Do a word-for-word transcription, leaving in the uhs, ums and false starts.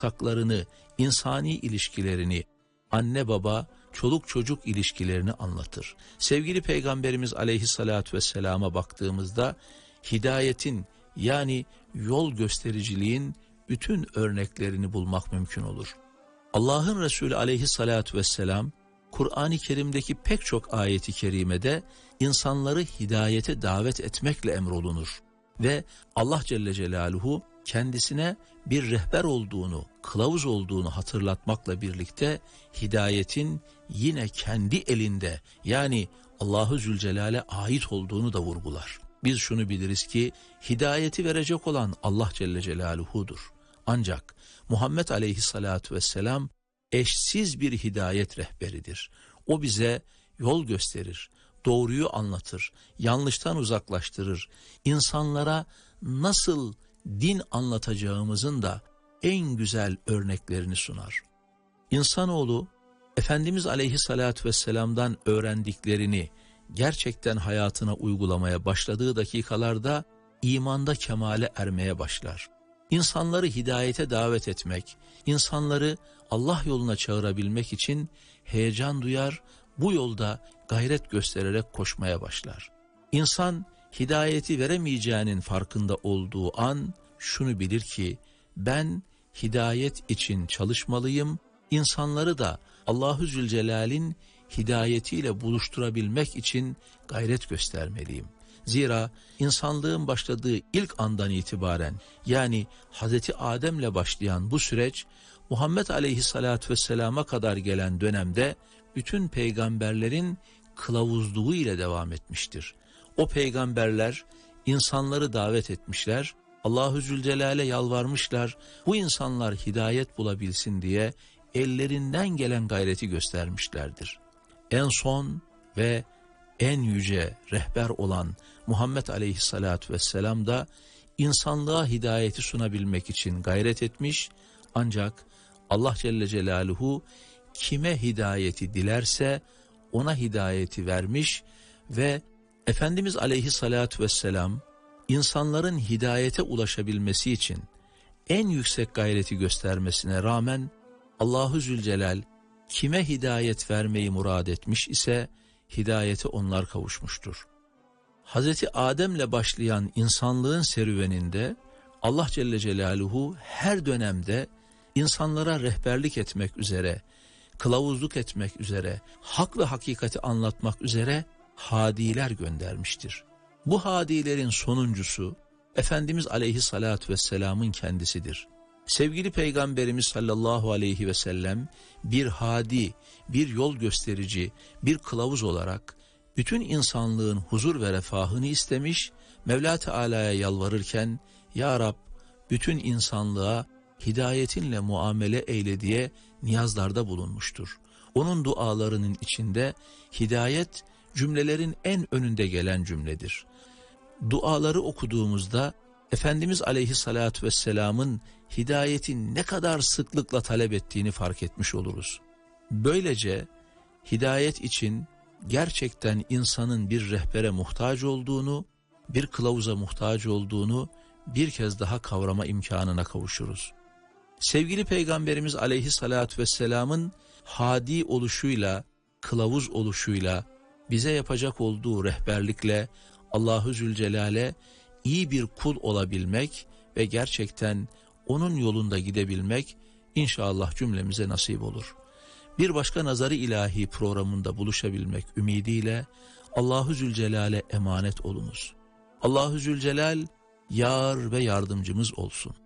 haklarını, insani ilişkilerini, anne baba, çoluk çocuk ilişkilerini anlatır. Sevgili Peygamberimiz aleyhissalatü vesselama baktığımızda hidayetin yani yol göstericiliğin bütün örneklerini bulmak mümkün olur. Allah'ın Resulü aleyhissalatü vesselam Kur'an-ı Kerim'deki pek çok ayeti kerimede insanları hidayete davet etmekle emrolunur ve Allah Celle Celaluhu kendisine bir rehber olduğunu, kılavuz olduğunu hatırlatmakla birlikte hidayetin yine kendi elinde yani Allahu Zülcelal'e ait olduğunu da vurgular. Biz şunu biliriz ki hidayeti verecek olan Allah Celle Celaluhu'dur. Ancak Muhammed Aleyhisselatü Vesselam eşsiz bir hidayet rehberidir. O bize yol gösterir, doğruyu anlatır, yanlıştan uzaklaştırır. İnsanlara nasıl din anlatacağımızın da en güzel örneklerini sunar. İnsanoğlu Efendimiz Aleyhisselatü Vesselam'dan öğrendiklerini gerçekten hayatına uygulamaya başladığı dakikalarda imanda kemale ermeye başlar. İnsanları hidayete davet etmek, insanları Allah yoluna çağırabilmek için heyecan duyar, bu yolda gayret göstererek koşmaya başlar. İnsan hidayeti veremeyeceğinin farkında olduğu an şunu bilir ki ben hidayet için çalışmalıyım, insanları da Allahu Zülcelal'in hidayetiyle buluşturabilmek için gayret göstermeliyim. Zira insanlığın başladığı ilk andan itibaren yani Hazreti Adem'le başlayan bu süreç Muhammed Aleyhisselatü Vesselam'a kadar gelen dönemde bütün peygamberlerin kılavuzluğu ile devam etmiştir. O peygamberler insanları davet etmişler, Allahu Zülcelal'e yalvarmışlar, bu insanlar hidayet bulabilsin diye ellerinden gelen gayreti göstermişlerdir. En son ve en yüce rehber olan Muhammed Aleyhisselatü Vesselam da insanlığa hidayeti sunabilmek için gayret etmiş, ancak Allah Celle Celaluhu kime hidayeti dilerse ona hidayeti vermiş ve Efendimiz Aleyhisselatü Vesselam insanların hidayete ulaşabilmesi için en yüksek gayreti göstermesine rağmen Allahu Zülcelal kime hidayet vermeyi murad etmiş ise hidayete onlar kavuşmuştur. Hazreti Adem'le başlayan insanlığın serüveninde Allah Celle Celaluhu her dönemde insanlara rehberlik etmek üzere, kılavuzluk etmek üzere, hak ve hakikati anlatmak üzere hadiler göndermiştir. Bu hadilerin sonuncusu Efendimiz Aleyhisselatü Vesselam'ın kendisidir. Sevgili Peygamberimiz sallallahu aleyhi ve sellem bir hadi, bir yol gösterici, bir kılavuz olarak bütün insanlığın huzur ve refahını istemiş, Mevla Teala'ya yalvarırken Ya Rab bütün insanlığa hidayetinle muamele eyle diye niyazlarda bulunmuştur. Onun dualarının içinde hidayet cümlelerin en önünde gelen cümledir. Duaları okuduğumuzda Efendimiz Aleyhisselatü Vesselam'ın hidayeti ne kadar sıklıkla talep ettiğini fark etmiş oluruz. Böylece hidayet için gerçekten insanın bir rehbere muhtaç olduğunu, bir kılavuza muhtaç olduğunu bir kez daha kavrama imkanına kavuşuruz. Sevgili Peygamberimiz Aleyhisselatü Vesselam'ın hadi oluşuyla, kılavuz oluşuyla, bize yapacak olduğu rehberlikle Allahu Zülcelal'e iyi bir kul olabilmek ve gerçekten onun yolunda gidebilmek inşallah cümlemize nasip olur. Bir başka Nazar-ı İlahi programında buluşabilmek ümidiyle Allahu Zülcelal'e emanet olunuz. Allahu Zülcelal yar ve yardımcımız olsun.